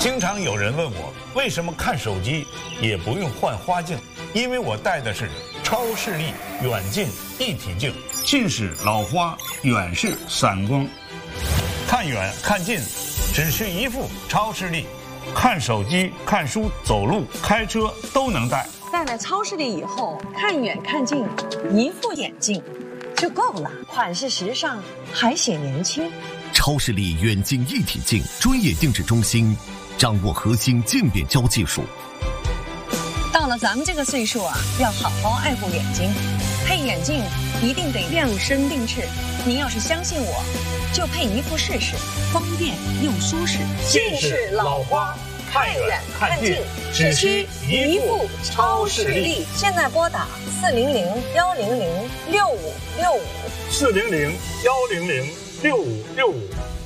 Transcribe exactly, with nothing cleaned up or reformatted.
经常有人问我，为什么看手机也不用换花镜？因为我戴的是超视力远近一体镜，近视老花，远视散光，看远看近只需一副超视力，看手机、看书、走路、开车都能戴。 戴了超视力以后，看远看近，一副眼镜就够了，款式时尚，还显年轻。 超视力远近一体镜专业定制中心，掌握核心渐变焦技术。 到了咱们这个岁数啊，要好好爱护眼睛，配眼镜一定得量身定制。您要是相信我，就配一副试试，方便又舒适。 近视老花，看远看近，只需一副超视力。 现在拨打四零零幺零零六五六五， 四零零幺零零六五六五。